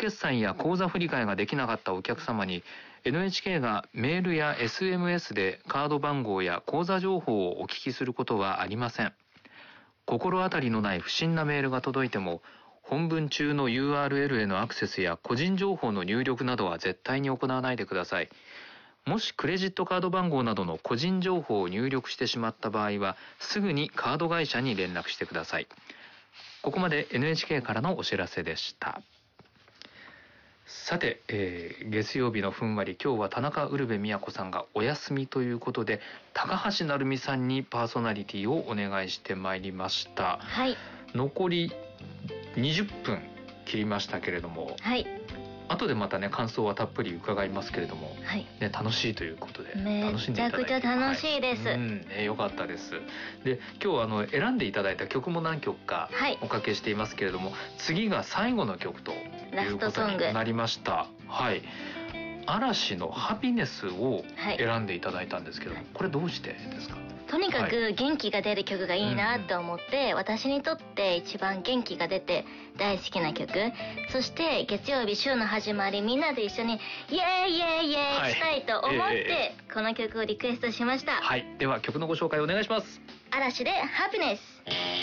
決済や口座振替ができなかったお客様に NHK がメールや SMS でカード番号や口座情報をお聞きすることはありません。心当たりのない不審なメールが届いても、本文中の URL へのアクセスや個人情報の入力などは絶対に行わないでください。もしクレジットカード番号などの個人情報を入力してしまった場合は、すぐにカード会社に連絡してください。ここまで NHK からのお知らせでした。さて、月曜日のふんわり、今日は田中ウルヴェ京さんがお休みということで、高橋成美さんにパーソナリティをお願いしてまいりました。 はい。 残り20分切りましたけれども、 はい。 後でまたね感想はたっぷり伺いますけれども、 はい、 ね、楽しいということでめちゃくちゃ楽しいです。 よかったです。で、今日選んでいただいた曲も何曲かおかけしていますけれども、次が最後の曲ということになりました。はい。嵐のハピネスを選んでいただいたんですけども、これどうしてですか？ とにかく元気が出る曲がいいなと思って、私にとって一番元気が出て大好きな曲、そして月曜日週の始まりみんなで一緒にイエーイイエーイイエーイしたいと思って、この曲をリクエストしました。 はい、では曲のご紹介お願いします。 嵐でハピネス。